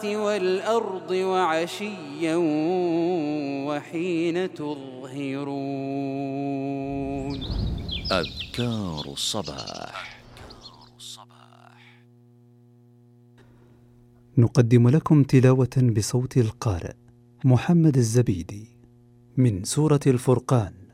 والأرض وعشيا وحين تظهرون. أذكار الصباح. نقدم لكم تلاوة بصوت القارئ محمد الزبيدي من سورة الفرقان.